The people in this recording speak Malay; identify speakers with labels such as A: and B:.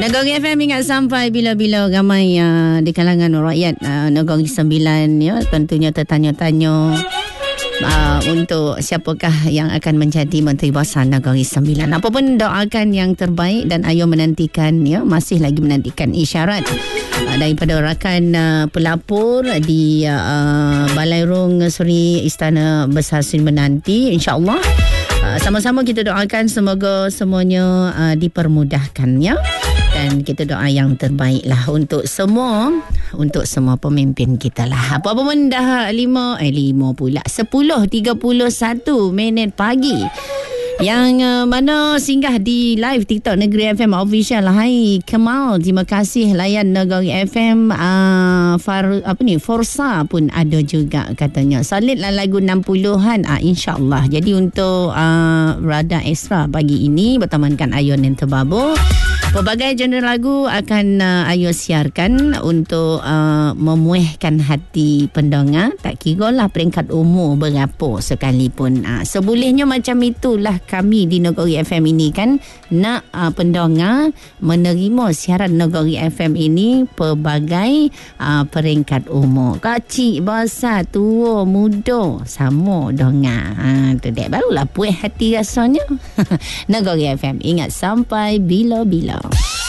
A: Negeri FM ingat sampai bila-bila ramai di kalangan rakyat Negeri Sembilan ya, tentunya tertanya-tanya untuk siapakah yang akan menjadi Menteri Besar Negeri Sembilan. Apapun doakan yang terbaik dan ayo menantikan ya, masih lagi menantikan isyarat daripada rakan pelapor di Balairung Seri Istana Besar Sri Menanti. InsyaAllah sama-sama kita doakan semoga semuanya dipermudahkan ya. Dan kita doa yang terbaik lah untuk semua pemimpin kita lah. Apa-apa pun dah 5 pula 10:31 pagi. Yang mana singgah di live TikTok Negeri FM Official. Hai Kemal, terima kasih layan Negeri FM. Forsa pun ada juga katanya. Solid lah lagu 60-an. InsyaAllah. Jadi untuk Radar Extra pagi ini bertemankan Ayon yang terbabu. Pelbagai genre lagu akan Ayo siarkan untuk memuihkan hati pendengar. Tak kira lah peringkat umur berapa sekalipun. Sebolehnya macam itulah kami di Negeri FM ini kan. Nak pendengar menerima siaran Negeri FM ini pelbagai peringkat umur. Kecil, besar, tua, muda, sama dengar. Tu dek barulah puih hati rasanya. Negeri FM ingat sampai bila-bila.